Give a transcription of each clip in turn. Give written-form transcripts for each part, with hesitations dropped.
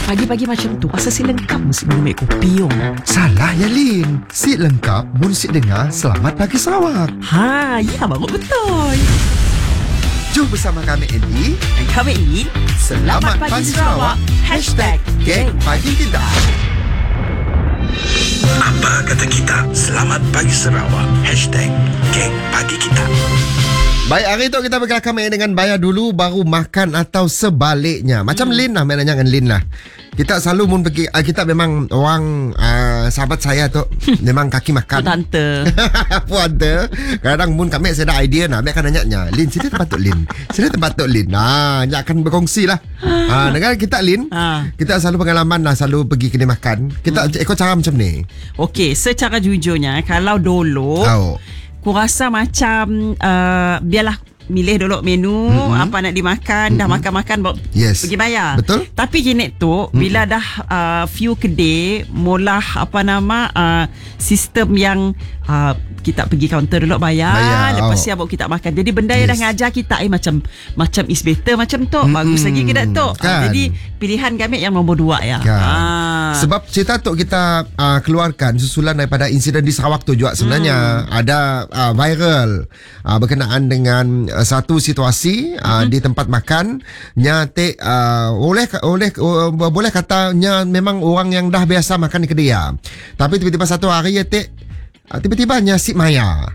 Pagi-pagi macam tu asal si lengkap mesti minum kopi yo. Salah ya Lin. Si lengkap mun si dengar Selamat Pagi Sarawak. Ha, ya baru betul. Jom bersama kami Andy. Dan kami ini Selamat Pagi Sarawak. #Geng Pagi Kita. Apa kata kita? Selamat Pagi Sarawak. #Geng Pagi Kita. Baik, hari tu kita berkelakar main dengan bayar dulu baru makan atau sebaliknya. Macam Lin lah, main dengan Lin lah. Kita selalu mun pergi, kita memang orang sahabat saya tu memang kaki makan. tante. Puan-tante. Kadang mun kami saya ada idea nak, kami akan nanya, Lin, sini tempat tu Lin. Sini tempat tu Lin. Dia akan berkongsi lah. Dengan kita Lin, kita selalu pengalaman lah, selalu pergi kedai makan. Kita ikut cara macam ni. Okey, secara jujurnya kalau dulu aku rasa macam biarlah milih dulu menu apa nak dimakan, dah makan-makan pergi bayar. Betul. Tapi kini tu bila dah few kedai mula sistem yang kita pergi kaunter dulu bayar lepas siap kita makan. Jadi benda yang dah ngajar kita macam is better macam tu. Bagus lagi ke tak tu. Jadi pilihan kami yang nombor 2 ya. Sebab cerita tu kita keluarkan susulan daripada insiden di Sarawak tu juga sebenarnya ada viral berkenaan dengan satu situasi di tempat makan nyate boleh katanya memang orang yang dah biasa makan di kedai. Tapi tiba-tiba satu hari tiba-tiba nyasik maya.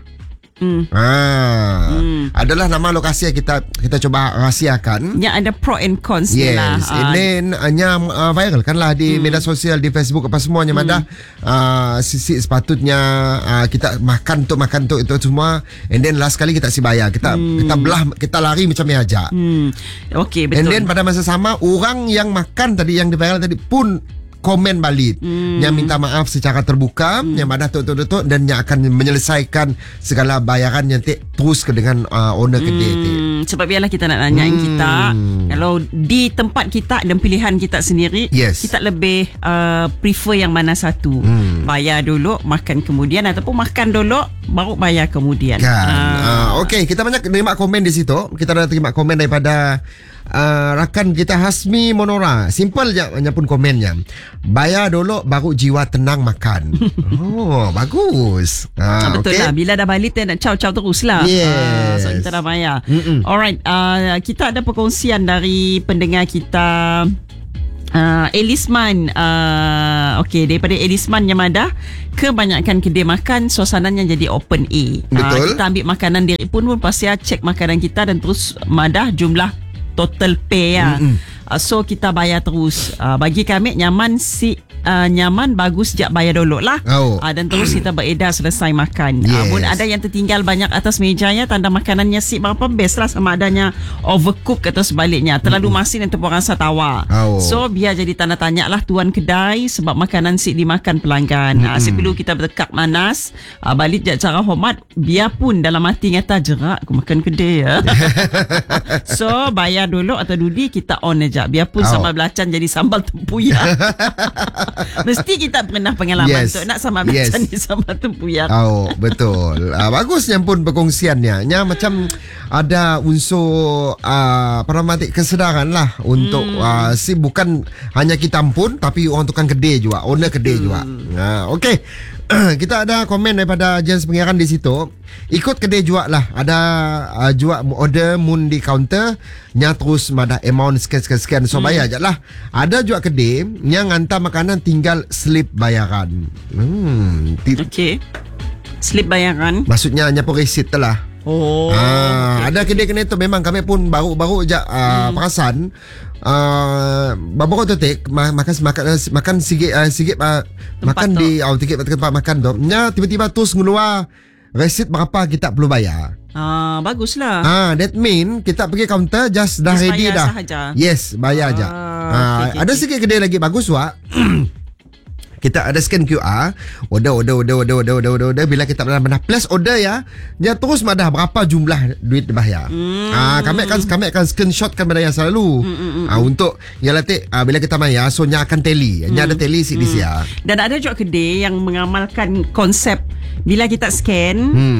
Adalah nama lokasi yang kita coba rahsiakan. Ya, ada pro and cons lah. And then viral kan lah di media sosial, di Facebook apa semuanya madah sisi sepatutnya kita makan tu itu semua. And then last kali kita si bayar. Kita belah, kita lari macam ni aja. Okey, betul. And then pada masa sama orang yang makan tadi, yang di viral tadi pun komen balik yang minta maaf secara terbuka, yang mana tok dan yang akan menyelesaikan segala bayaran yang terus ke dengan owner kedai. Sebab biarlah kita nak nanyain kita kalau di tempat kita dan pilihan kita sendiri, kita lebih prefer yang mana satu, bayar dulu makan kemudian ataupun makan dulu baru bayar kemudian kan. Okey, kita banyak terima komen di situ. Kita dah terima komen daripada rakan kita Hasmi Monora. Simple je pun komennya. Bayar dulu baru jiwa tenang makan. Bagus. Betul lah. Bila dah balik nak caw-caw terus lah. So kita dah bayar. Alright, kita ada perkongsian dari pendengar kita Elisman. Okey, daripada Elisman yang ada kebanyakan kedai makan suasananya jadi open A. Betul. Kita ambil makanan diri pun pasti cek makanan kita dan terus madah jumlah total pay ya. So kita bayar terus. Bagi kami nyaman nyaman bagus je bayar dulu lah. Dan terus kita beredar selesai makan. Pun ada yang tertinggal banyak atas mejanya, tanda makanannya berapa best lah, sama adanya overcook atau sebaliknya terlalu masin ataupun rasa tawar. So biar jadi tanda tanya lah tuan kedai sebab makanan dimakan pelanggan. Sebelum kita bertekak manas, balik je cara hormat, biarpun dalam hati ngata jerak aku makan kedai ya. So bayar dulu atau dudi kita on aja. Biarpun sambal belacan jadi sambal tempuyak. Mesti kita pernah pengalaman tu nak sambal belacan di sambal tempuyak. Betul. Bagusnya pun perkongsiannya. Macam ada unsur kesedaran lah untuk bukan hanya kita pun tapi orang tukang kedai juga, owner kedai juga. Okey. Kita ada komen daripada Jens Pengiran di situ. Ikut kedai jual lah. Ada jual order mun di counter nya terus madah amount scan. So bayar je lah. Ada jual kedai yang hantar makanan tinggal slip bayaran. Okey. Slip bayaran. Maksudnya hanya pun receipt lah. Ada kedai-kedai tu memang kami pun baru je perasan. Baru tu makan sikit makan tu. Di tempat makan tu. Tiba-tiba terus ngeluar resit berapa kita perlu bayar. Baguslah. That mean kita pergi counter just dah ready dah. Sahaja. Yes, bayar aja. Ada sikit kedai lagi bagus wak. Kita ada scan QR, order. Bila kita pernah plus order ya, dia terus madah berapa jumlah duit dibayar. Kami akan screenshotkan benda yang selalu. Untuk ya latih bila kita bayar, so nya akan tally. Nya ada tally di sia. Dan ada juga kedai yang mengamalkan konsep bila kita scan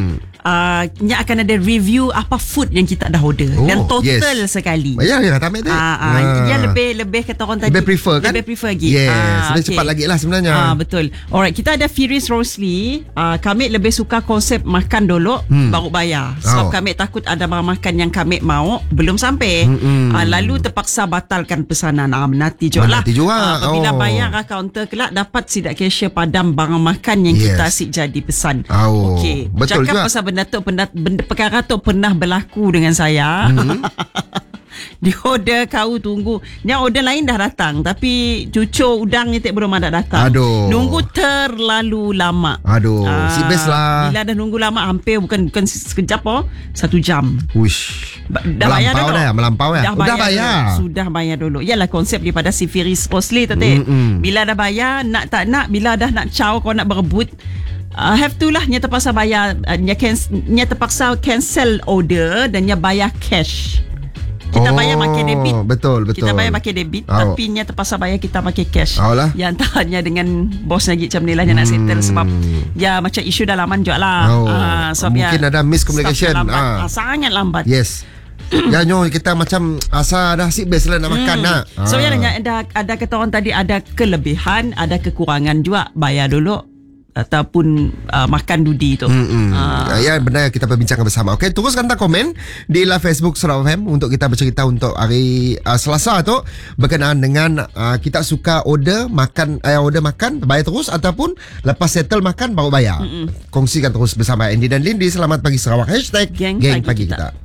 nya akan ada review apa food yang kita dah order dan total sekali. Ya, tak ambil tu. Dia lebih kata orang tadi. Lebih prefer kan? Lebih prefer lagi. Yes, lebih cepat lagi lah sebenarnya. Betul. Alright, kita ada Firis Rosli. Kami lebih suka konsep makan dulu baru bayar. Sebab kami takut ada barang makan yang kami mau belum sampai. Lalu terpaksa batalkan pesanan. Menanti juga lah. Apabila bayar kaunter kelak dapat sidak cashier padam barang makan yang kita asyik jadi pesan. Okey. Betul cakap juga. pasal perkara tu pernah berlaku dengan saya. Dia order kau tunggu. Yang order lain dah datang tapi cucur udang ni belum ada datang. Nunggu terlalu lama. Si best lah. Bila dah nunggu lama hampir bukan sekejap 1 jam. Wish. Dah bayar dulu. Melampau dah. Dah bayar. Sudah bayar dulu. Yalah konsep daripada si Firis Rosli tadi. Bila dah bayar nak tak nak, bila dah nak caw kau nak berebut, have to lah. Nya terpaksa bayar, nya terpaksa cancel order dan nya bayar cash. Kita bayar pakai debit. Betul. Kita bayar pakai debit tapi nya terpaksa bayar kita pakai cash. Yang antaranya dengan bos lagi macam ni lah yang nak settle sebab ya macam isu dalaman juga lah. Mungkin ada miscommunication. Sangat lambat. Yes. Ya kita macam asa dah si best lah nak makan nak. So ada kata orang tadi ada kelebihan, ada kekurangan juga. Bayar dulu ataupun makan dudi tu. Ya benar kita perbincangkan bersama. Okey, teruskan hantar komen di live Facebook Sarawak FM untuk kita bercerita untuk hari Selasa tu berkenaan dengan kita suka order makan bayar terus ataupun lepas settle makan baru bayar. Kongsikan terus bersama Andy dan Lindy. Selamat pagi Sarawak. #Geng Pagi Kita.